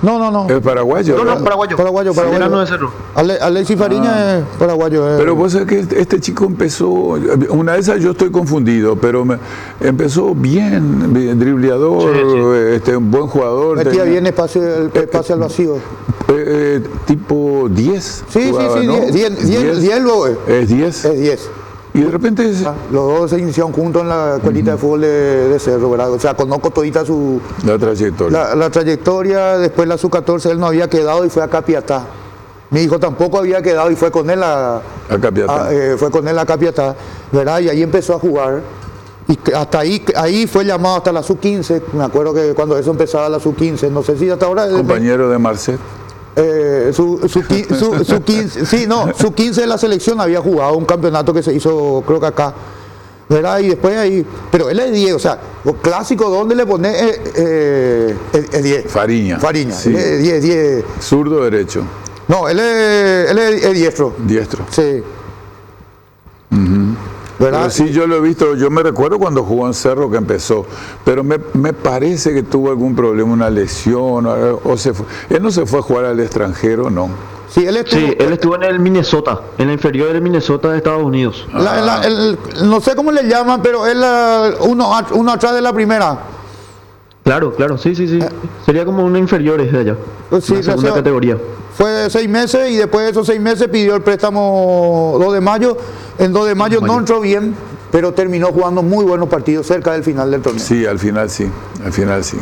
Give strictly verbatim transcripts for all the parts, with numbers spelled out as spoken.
No, no, no. Es paraguayo. No, ¿verdad? no, paraguayo. Paraguayo, paraguayo. Verano de Cerro. Ale, Alexis Fariña Ah. es paraguayo. eh. Pero vos sabés que este, este chico empezó, una de esas yo estoy confundido, pero me- empezó bien, bien, dribleador, Sí, sí. Este, un buen jugador. Metía tenía- bien espacio, el, el pase al vacío. eh, eh, tipo diez. Sí, jugaba, sí, sí, ¿no? diez, diez, diez, diez luego es. Es diez. Es diez. Y de repente es Los dos se iniciaron juntos en la escuelita de fútbol de, de Cerro, ¿verdad? O sea, conozco todita su la trayectoria. la, la trayectoria. Después la sub catorce él no había quedado y fue a Capiatá. Mi hijo tampoco había quedado y fue con él a, A Capiatá. a, eh, fue con él a Capiatá, ¿verdad? Y ahí empezó a jugar. Y que hasta ahí, ahí fue llamado hasta la sub quince. Me acuerdo que cuando eso empezaba la sub quince, no sé si hasta ahora. Compañero de Marcet. Eh, su, su, qui- su- su quince, sí, no, su quince de la selección había jugado un campeonato que se hizo, creo que acá, ¿verdad? Y después ahí, pero él es diez, o sea, lo clásico, ¿dónde le pone eh, eh, es- es diez? Fariña. Fariña, Sí. él es diez, diez. Zurdo derecho. No, él es, él es, es diestro, Diestro. sí. ¿Verdad? Pero sí, yo lo he visto, yo me recuerdo cuando jugó en Cerro que empezó, pero me, me parece que tuvo algún problema, una lesión, o, o se fue. Él no se fue a jugar al extranjero, no. Sí, él estuvo, Sí, él estuvo en el Minnesota, en la inferior del Minnesota de Estados Unidos. la- la- el- no sé cómo le llaman, pero él la- uno, a- uno atrás de la primera. Claro, claro, sí, sí, sí. Sería como una inferior de allá. Pues sí, Una segunda gracias. categoría. Fue seis meses y después de esos seis meses pidió el préstamo dos de mayo. En dos de mayo no entró bien, pero terminó jugando muy buenos partidos cerca del final del torneo. Sí, al final sí, al final sí.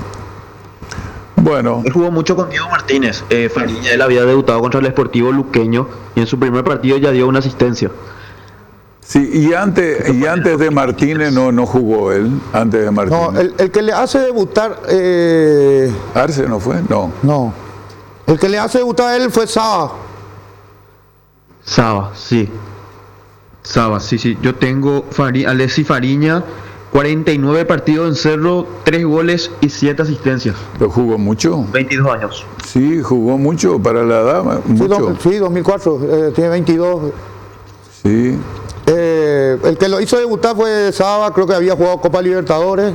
Bueno, Él jugó mucho con Diego Martínez. Eh, Fariña, él había debutado contra el Sportivo Luqueño y en su primer partido ya dio una asistencia. sí, y antes, y antes de Martínez no, no jugó él, antes de Martínez. No, el, el que le hace debutar, eh, Arce no fue, no. no, el que le hace debutar a él fue Saba. Saba, sí. Saba, sí, sí. Yo tengo Fari Alexis Fariña, cuarenta y nueve partidos en Cerro, tres goles y siete asistencias. Pero jugó mucho. veintidós años. Sí, jugó mucho para la edad, Sí, mucho. do- sí, dos mil cuatro, eh, tiene veintidós. Sí. Eh, el que lo hizo debutar fue Saba, creo que había jugado Copa Libertadores.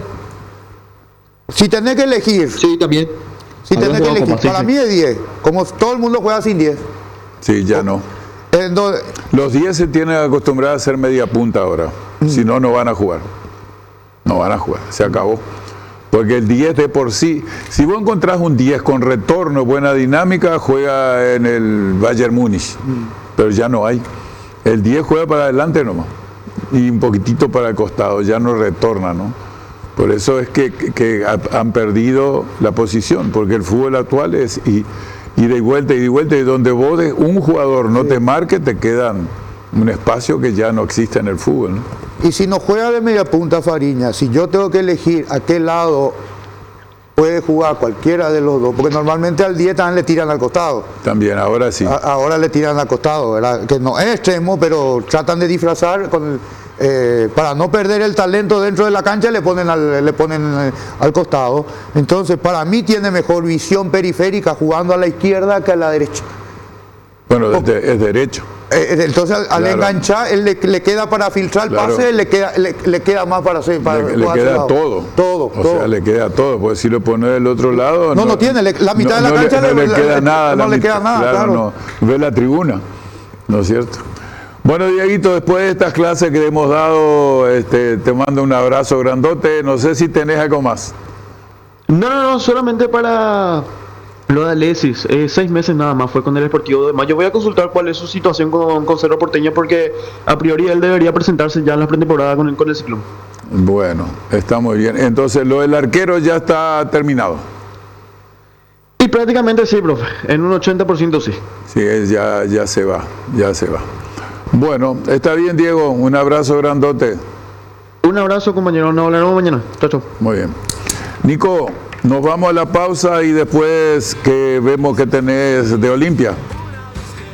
Si tenés que elegir, Sí, también. si Había tenés que jugado elegir, Copa, sí, para sí. mí es diez, como todo el mundo juega sin diez. Sí, ya no. Entonces, Los diez se tienen acostumbrados a hacer media punta ahora. Si no, no van a jugar. No van a jugar, se acabó. Porque el diez de por sí, si vos encontrás un diez con retorno, buena dinámica, juega en el Bayern Múnich. Pero ya no hay. El diez juega para adelante nomás. Y un poquitito para el costado, ya no retorna, ¿no? Por eso es que, que- que ha- han perdido la posición, porque el fútbol actual es y, ida y vuelta, ida y vuelta, y donde vos de un jugador no te marque, te quedan un espacio que ya no existe en el fútbol, ¿no? y si no juega de media punta Fariña, si yo tengo que elegir a qué lado puede jugar cualquiera de los dos, porque normalmente al diez también le tiran al costado. También, ahora sí. A- ahora le tiran al costado, ¿verdad? Que no es extremo, pero tratan de disfrazar con el- eh, para no perder el talento dentro de la cancha, le ponen al, le ponen eh, al costado. Entonces, para mí tiene mejor visión periférica jugando a la izquierda que a la derecha. Bueno, es, de- es derecho. Eh, entonces, al, al Claro. enganchar, él le, le queda para filtrar el Claro. pase, le queda, le, le queda más para hacer. Para, Le, le para ese queda lado. todo. Todo, O todo. sea, le queda todo. Porque si lo pones del otro lado. No, no tiene, le- la mitad de la no cancha le, no le- le le- queda le- nada. no la le mitad, queda nada, claro. No, ve la tribuna. ¿No es cierto? Bueno, Dieguito, después de estas clases que hemos dado, este, te mando un abrazo grandote. No sé si tenés algo más. No, no, no, solamente para lo de Alexis. Eh, seis meses nada más fue con el Sportivo de Mayo. Voy a consultar cuál es su situación con, con Cerro Porteño porque a priori él debería presentarse ya en la pretemporada con el, con el Ciclón. Bueno, está muy bien. Entonces, lo del arquero ya está terminado. Y prácticamente sí, profe. En un ochenta por ciento sí. Sí, es- ya, ya se va, ya se va. Bueno, está bien, Diego. Un abrazo grandote. Un abrazo, compañero. Nos hablaremos mañana. Chao, chao. Muy bien. Nico, nos vamos a la pausa y después que vemos que tenés de Olimpia.